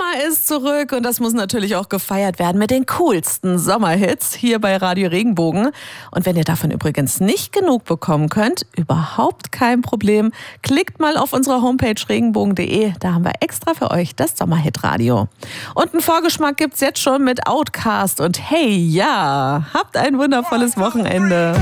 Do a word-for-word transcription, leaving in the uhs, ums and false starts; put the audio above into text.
Sommer ist zurück und das muss natürlich auch gefeiert werden mit den coolsten Sommerhits hier bei Radio Regenbogen. Und wenn ihr davon übrigens nicht genug bekommen könnt, überhaupt kein Problem. Klickt mal auf unsere Homepage regenbogen punkt de, da haben wir extra für euch das Sommerhitradio. Und einen Vorgeschmack gibt's jetzt schon mit Outkast und Hey Ja, habt ein wundervolles Wochenende.